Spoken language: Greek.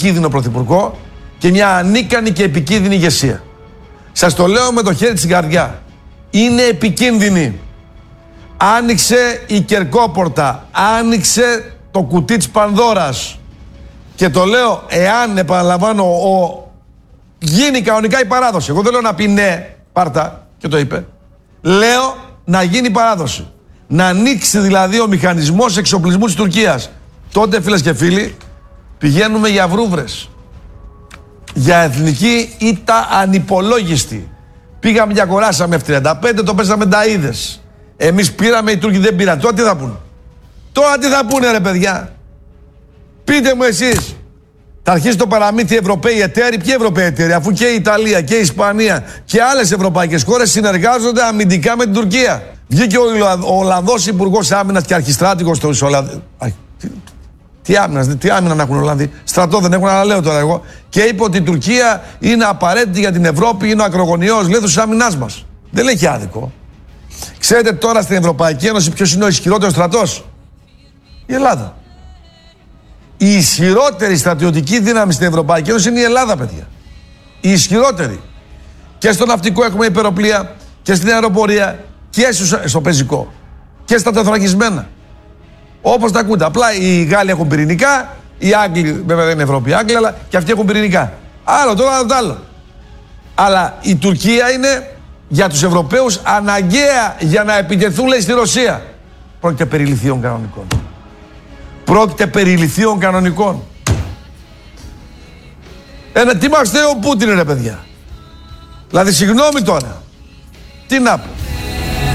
επικίνδυνο πρωθυπουργό και μια ανίκανη και επικίνδυνη ηγεσία. Σας το λέω με το χέρι στην καρδιά. Είναι επικίνδυνη. Άνοιξε η κερκόπορτα, άνοιξε το κουτί της Πανδώρας. Και το λέω, εάν, επαναλαμβάνω, γίνει κανονικά η παράδοση. Εγώ δεν λέω να πει ναι, πάρτα, και το είπε. Λέω να γίνει η παράδοση. Να ανοίξει δηλαδή ο μηχανισμός εξοπλισμού της Τουρκίας. Τότε, φίλες και φίλοι, πηγαίνουμε για βρούβρες. Για εθνική ήττα ανυπολόγιστη. Πήγαμε και αγοράσαμε F-35, το πέσαμε ταΐδες. Εμείς πήραμε, οι Τούρκοι δεν πήραν. Τώρα τι θα πούνε? Τώρα τι θα πούνε, ρε παιδιά? Πείτε μου εσείς. Θα αρχίσει το παραμύθι Ευρωπαίοι εταίροι. Ποιοι Ευρωπαίοι εταίροι? Αφού και η Ιταλία και η Ισπανία και άλλες ευρωπαϊκές χώρες συνεργάζονται αμυντικά με την Τουρκία. Βγήκε ο Ολλανδός Υπουργός Άμυνας και Αρχιστράτηγος του Ολλανδίου. Τι άμυνα να έχουν οι Ολλανδοί? Στρατό δεν έχουν, αλλά λέω τώρα εγώ. Και είπε ότι η Τουρκία είναι απαραίτητη για την Ευρώπη, είναι ο ακρογωνιαίος λίθος της άμυνάς μας. Δεν λέει και άδικο. Ξέρετε τώρα στην Ευρωπαϊκή Ένωση ποιος είναι ο ισχυρότερος στρατός? Η Ελλάδα. Η ισχυρότερη στρατιωτική δύναμη στην Ευρωπαϊκή Ένωση είναι η Ελλάδα, παιδιά. Η ισχυρότερη. Και στο ναυτικό έχουμε υπεροπλία, και στην αεροπορία, και στο πεζικό, και στα τεθωρακισμένα. Όπως τα ακούτε. Απλά οι Γάλλοι έχουν πυρηνικά, οι Άγγλοι, βέβαια δεν είναι Ευρώπη οι Άγγλοι, αλλά και αυτοί έχουν πυρηνικά. Άλλο τώρα, το άλλο. Αλλά η Τουρκία είναι για τους Ευρωπαίους αναγκαία για να επιτεθούν, λέει, στη Ρωσία. Πρόκειται περί λιθίων κανονικών. Πρόκειται περί λιθίων κανονικών. Τι μας θέλει ο Πούτιν, ρε παιδιά? Δηλαδή, συγγνώμη τώρα. Τι να πω?